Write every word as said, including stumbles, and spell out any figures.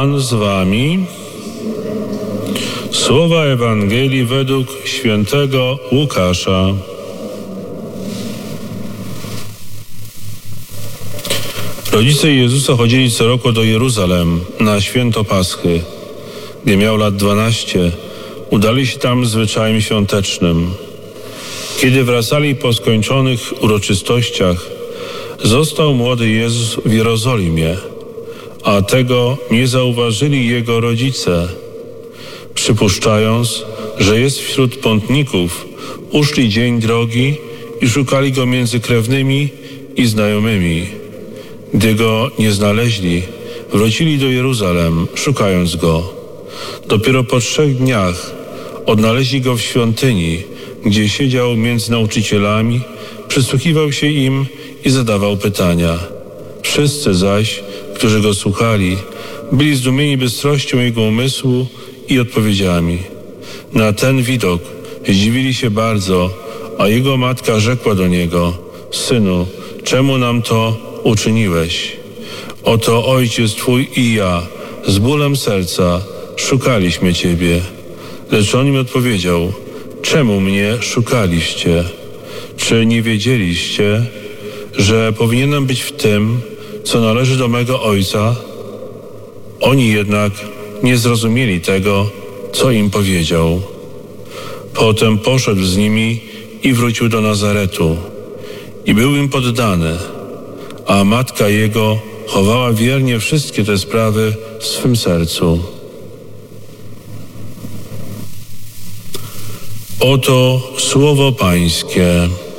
Pan z wami. Słowa Ewangelii według świętego Łukasza. Rodzice Jezusa chodzili co roku do Jeruzalem na święto Paschy. Gdy miał lat dwanaście, udali się tam zwyczajem świątecznym. Kiedy wracali po skończonych uroczystościach, został młody Jezus w Jerozolimie, a tego nie zauważyli jego rodzice. Przypuszczając, że jest wśród pątników, uszli dzień drogi i szukali go między krewnymi i znajomymi. Gdy go nie znaleźli, wrócili do Jeruzalem, szukając go. Dopiero po trzech dniach odnaleźli go w świątyni, gdzie siedział między nauczycielami, przysłuchiwał się im i zadawał pytania. Wszyscy zaś, którzy go słuchali, byli zdumieni bystrością jego umysłu i odpowiedziami. Na ten widok zdziwili się bardzo, a jego matka rzekła do niego: Synu, czemu nam to uczyniłeś? Oto ojciec twój i ja z bólem serca szukaliśmy ciebie. Lecz on im odpowiedział: czemu mnie szukaliście? Czy nie wiedzieliście, że powinienem być w tym, co należy do mego ojca? Oni jednak nie zrozumieli tego, co im powiedział. Potem poszedł z nimi i wrócił do Nazaretu i był im poddany, a matka jego chowała wiernie wszystkie te sprawy w swym sercu. Oto słowo Pańskie.